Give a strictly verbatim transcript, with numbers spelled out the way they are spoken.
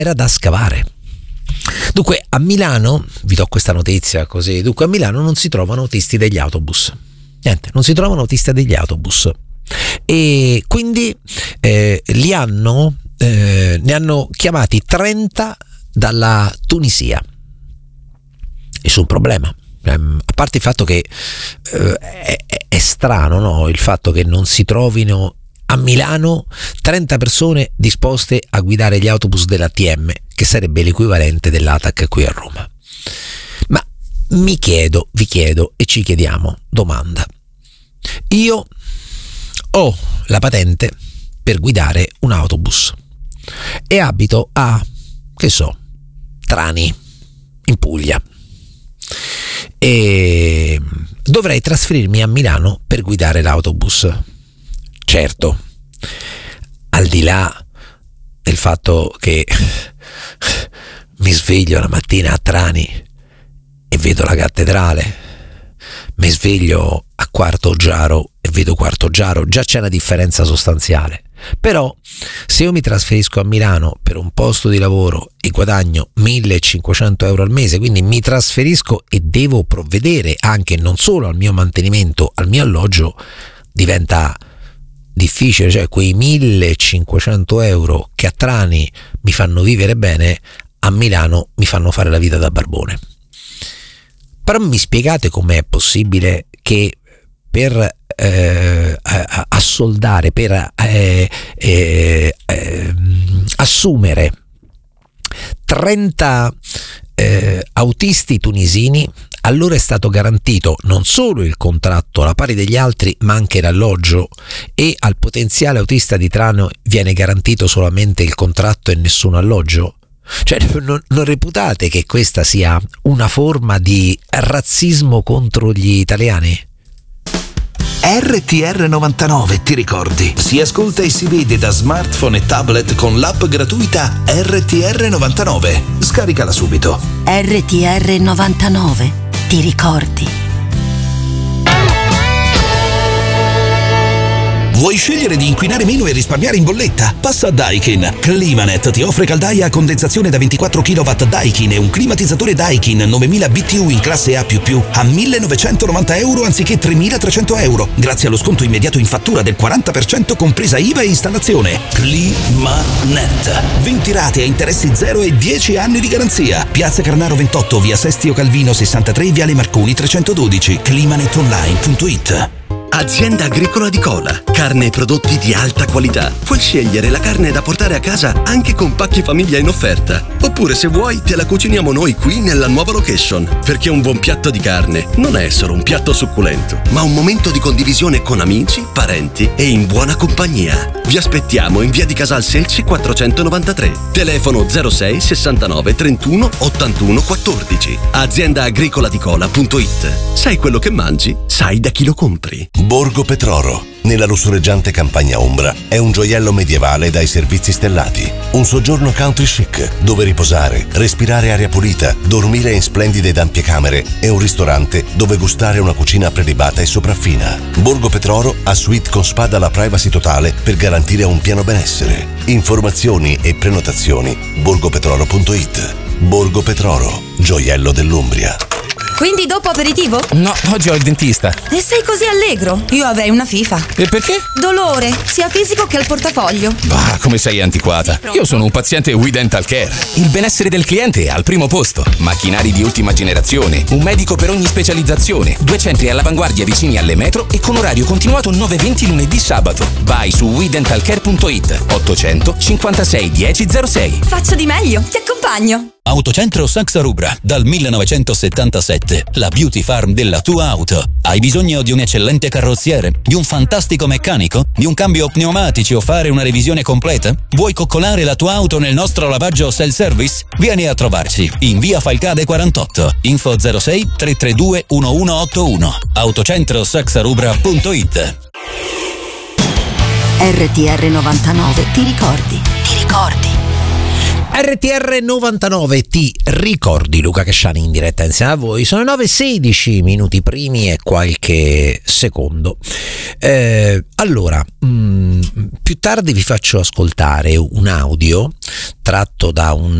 era da scavare. Dunque a Milano, vi do questa notizia così, dunque a Milano non si trovano autisti degli autobus, niente, non si trovano autisti degli autobus, e quindi eh, li hanno, eh, ne hanno chiamati trenta dalla Tunisia. Nessun problema, a parte il fatto che eh, è, è strano, no? Il fatto che non si trovino a Milano trenta persone disposte a guidare gli autobus dell'A T M, che sarebbe l'equivalente dell'A T A C qui a Roma. Ma mi chiedo, vi chiedo e ci chiediamo, domanda: io ho la patente per guidare un autobus e abito a, che so, Trani, in Puglia, e dovrei trasferirmi a Milano per guidare l'autobus. Certo, al di là del fatto che mi sveglio la mattina a Trani e vedo la cattedrale, mi sveglio a Quarto Giaro e vedo Quarto Giaro, già c'è una differenza sostanziale. Però se io mi trasferisco a Milano per un posto di lavoro e guadagno millecinquecento euro al mese, quindi mi trasferisco e devo provvedere anche non solo al mio mantenimento, al mio alloggio, diventa difficile, cioè quei millecinquecento euro che a Trani mi fanno vivere bene, a Milano mi fanno fare la vita da barbone. Però mi spiegate com'è possibile che per eh, assoldare, per eh, eh, eh, assumere trenta eh, autisti tunisini, allora è stato garantito non solo il contratto alla pari degli altri, ma anche l'alloggio, e al potenziale autista di Trani viene garantito solamente il contratto e nessun alloggio? Cioè, non, non reputate che questa sia una forma di razzismo contro gli italiani? R T R novantanove, ti ricordi? Si ascolta e si vede da smartphone e tablet con l'app gratuita R T R novantanove. Scaricala subito. R T R novantanove, ti ricordi? Vuoi scegliere di inquinare meno e risparmiare in bolletta? Passa a Daikin. Climanet ti offre caldaia a condensazione da ventiquattro chilowatt Daikin e un climatizzatore Daikin novemila B T U in classe A più più a millenovecentonovanta euro anziché tremilatrecento euro, grazie allo sconto immediato in fattura del quaranta per cento compresa I V A e installazione. Climanet. venti rate a interessi zero e dieci anni di garanzia. Piazza Carnaro ventotto, via Sestio Calvino sessantatré, viale Marconi trecentododici. climanetonline punto it. Azienda Agricola di Cola. Carne e prodotti di alta qualità. Puoi scegliere la carne da portare a casa anche con pacchi famiglia in offerta. Oppure, se vuoi, te la cuciniamo noi qui nella nuova location. Perché un buon piatto di carne non è solo un piatto succulento, ma un momento di condivisione con amici, parenti e in buona compagnia. Vi aspettiamo in via di Casal Selci quattrocentonovantatré. Telefono zero sei sessantanove trentuno ottantuno quattordici. azienda agricola di cola punto it. Sai quello che mangi? Sai da chi lo compri. Borgo Petroro, nella lussureggiante campagna ombra, è un gioiello medievale dai servizi stellati. Un soggiorno country chic, dove riposare, respirare aria pulita, dormire in splendide ed ampie camere e un ristorante dove gustare una cucina prelibata e sopraffina. Borgo Petroro ha suite con spa dalla privacy totale per garantire un pieno benessere. Informazioni e prenotazioni borgo petroro punto it. Borgo Petroro, gioiello dell'Umbria. Quindi dopo aperitivo? No, oggi ho il dentista. E sei così allegro? Io avrei una FIFA. E perché? Dolore, sia fisico che al portafoglio. Bah, come sei antiquata. Io sono un paziente We Dental Care. Il benessere del cliente è al primo posto. Macchinari di ultima generazione, un medico per ogni specializzazione, due centri all'avanguardia vicini alle metro e con orario continuato nove venti lunedì sabato. Vai su we dental care punto it. ottocento cinquantasei dieci zero sei. Faccio di meglio, ti accompagno. Autocentro Saxa Rubra, dal millenovecentosettantasette, la beauty farm della tua auto. Hai bisogno di un eccellente carrozziere, di un fantastico meccanico, di un cambio pneumatici o fare una revisione completa? Vuoi coccolare la tua auto nel nostro lavaggio self-service? Vieni a trovarci in via Falcade quarantotto. Info zero sei tre tre due uno uno otto uno. autocentro saxa rubra punto it. R T R novantanove, ti ricordi? Ti ricordi? R T R novantanove, ti ricordi Luca Casciani in diretta insieme a voi. Sono nove e sedici minuti primi e qualche secondo. Eh, allora, mh, più tardi vi faccio ascoltare un audio tratto da un